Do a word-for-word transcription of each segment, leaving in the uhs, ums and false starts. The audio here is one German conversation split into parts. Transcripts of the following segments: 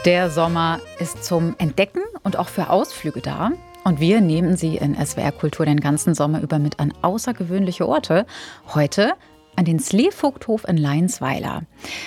Der Sommer ist zum Entdecken und auch für Ausflüge da. Und wir nehmen Sie in S W R Kultur den ganzen Sommer über mit an außergewöhnliche Orte. Heute an den Sleevogthof in Leinsweiler.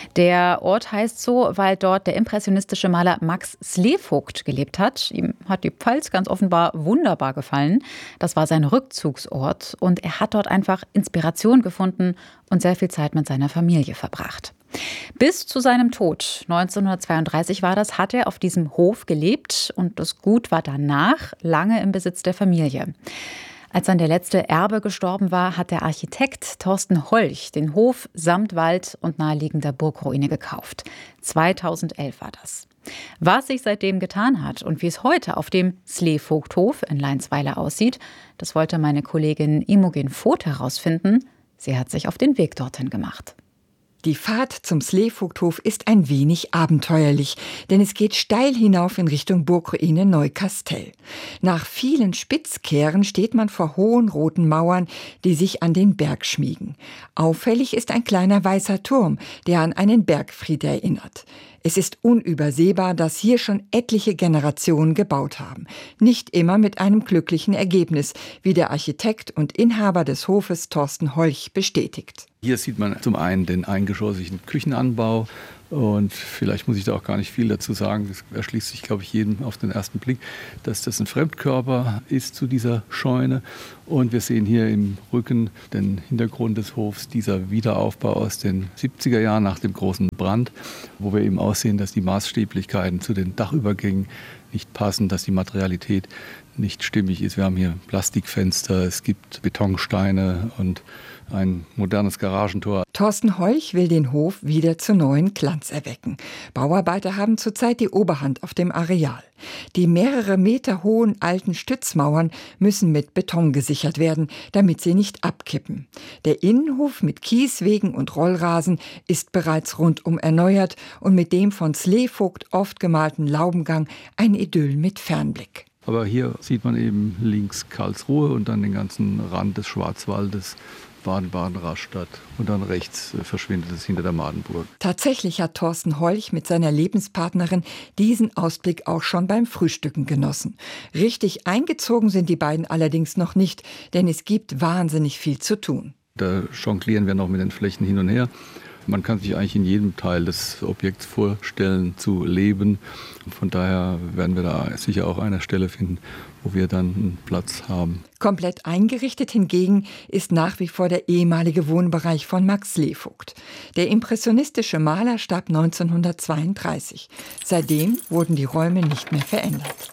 Der Ort heißt so, weil dort der impressionistische Maler Max Slevogt gelebt hat. Ihm hat die Pfalz ganz offenbar wunderbar gefallen. Das war sein Rückzugsort und er hat dort einfach Inspiration gefunden und sehr viel Zeit mit seiner Familie verbracht. Bis zu seinem Tod, neunzehnhundertzweiunddreißig war das, hat er auf diesem Hof gelebt und das Gut war danach lange im Besitz der Familie. Als dann der letzte Erbe gestorben war, hat der Architekt Thorsten Holch den Hof samt Wald und naheliegender Burgruine gekauft. zweitausendelf war das. Was sich seitdem getan hat und wie es heute auf dem Sleevogthof in Leinsweiler aussieht, das wollte meine Kollegin Imogen Voth herausfinden. Sie hat sich auf den Weg dorthin gemacht. Die Fahrt zum Sleevogthof ist ein wenig abenteuerlich, denn es geht steil hinauf in Richtung Burgruine Neukastel. Nach vielen Spitzkehren steht man vor hohen roten Mauern, die sich an den Berg schmiegen. Auffällig ist ein kleiner weißer Turm, der an einen Bergfried erinnert. Es ist unübersehbar, dass hier schon etliche Generationen gebaut haben. Nicht immer mit einem glücklichen Ergebnis, wie der Architekt und Inhaber des Hofes Thorsten Holch bestätigt. Hier sieht man zum einen den eingeschossigen Küchenanbau und vielleicht muss ich da auch gar nicht viel dazu sagen. Das erschließt sich, glaube ich, jedem auf den ersten Blick, dass das ein Fremdkörper ist zu dieser Scheune. Und wir sehen hier im Rücken den Hintergrund des Hofs, dieser Wiederaufbau aus den siebziger Jahren nach dem großen Brand, wo wir eben aussehen, dass die Maßstäblichkeiten zu den Dachübergängen nicht passen, dass die Materialität nicht stimmig ist. Wir haben hier Plastikfenster, es gibt Betonsteine und ein modernes Garagentor. Thorsten Holch will den Hof wieder zu neuen Glanz erwecken. Bauarbeiter haben zurzeit die Oberhand auf dem Areal. Die mehrere Meter hohen alten Stützmauern müssen mit Beton gesichert werden, damit sie nicht abkippen. Der Innenhof mit Kieswegen und Rollrasen ist bereits rundum erneuert und mit dem von Slevogt oft gemalten Laubengang ein Idyll mit Fernblick. Aber hier sieht man eben links Karlsruhe und dann den ganzen Rand des Schwarzwaldes, Baden-Baden-Rastatt und dann rechts verschwindet es hinter der Madenburg. Tatsächlich hat Thorsten Holch mit seiner Lebenspartnerin diesen Ausblick auch schon beim Frühstücken genossen. Richtig eingezogen sind die beiden allerdings noch nicht, denn es gibt wahnsinnig viel zu tun. Da jonglieren wir noch mit den Flächen hin und her. Man kann sich eigentlich in jedem Teil des Objekts vorstellen, zu leben. Von daher werden wir da sicher auch eine Stelle finden, wo wir dann einen Platz haben. Komplett eingerichtet hingegen ist nach wie vor der ehemalige Wohnbereich von Max Slevogt. Der impressionistische Maler starb neunzehnhundertzweiunddreißig. Seitdem wurden die Räume nicht mehr verändert.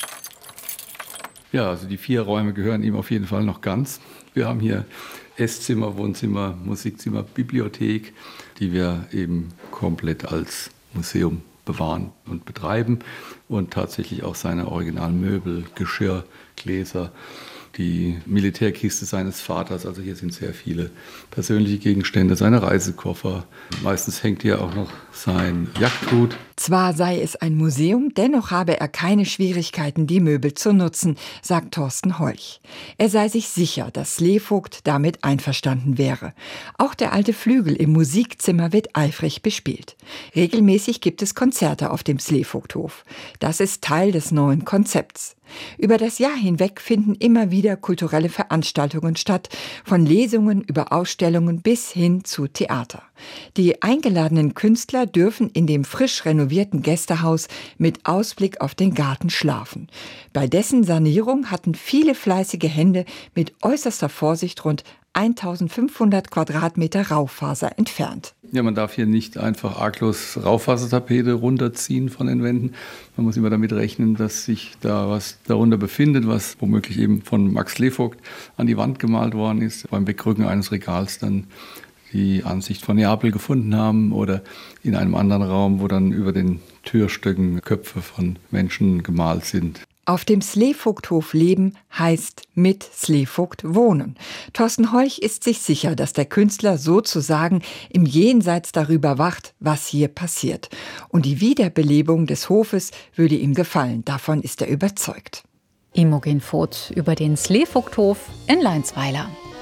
Ja, also die vier Räume gehören ihm auf jeden Fall noch ganz. Wir haben hier Esszimmer, Wohnzimmer, Musikzimmer, Bibliothek, die wir eben komplett als Museum bewahren und betreiben und tatsächlich auch seine Originalmöbel, Geschirr, Gläser, die Militärkiste seines Vaters, also hier sind sehr viele persönliche Gegenstände, seine Reisekoffer. Meistens hängt hier auch noch sein Jagdhut. Zwar sei es ein Museum, dennoch habe er keine Schwierigkeiten, die Möbel zu nutzen, sagt Thorsten Holch. Er sei sich sicher, dass Slevogt damit einverstanden wäre. Auch der alte Flügel im Musikzimmer wird eifrig bespielt. Regelmäßig gibt es Konzerte auf dem Sleevogthof. Das ist Teil des neuen Konzepts. Über das Jahr hinweg finden immer wieder kulturelle Veranstaltungen statt, von Lesungen über Ausstellungen bis hin zu Theater. Die eingeladenen Künstler dürfen in dem frisch renovierten Gästehaus mit Ausblick auf den Garten schlafen. Bei dessen Sanierung hatten viele fleißige Hände mit äußerster Vorsicht rund eintausendfünfhundert Quadratmeter Raufaser entfernt. Ja, man darf hier nicht einfach arglos Raufasertapete runterziehen von den Wänden. Man muss immer damit rechnen, dass sich da was darunter befindet, was womöglich eben von Max Slevogt an die Wand gemalt worden ist. Beim Wegrücken eines Regals dann die Ansicht von Neapel gefunden haben oder in einem anderen Raum, wo dann über den Türstöcken Köpfe von Menschen gemalt sind. Auf dem Sleevogthof leben heißt mit Slevogt wohnen. Thorsten Holch ist sich sicher, dass der Künstler sozusagen im Jenseits darüber wacht, was hier passiert. Und die Wiederbelebung des Hofes würde ihm gefallen. Davon ist er überzeugt. Imogen Voth über den Sleevogthof in Leinsweiler.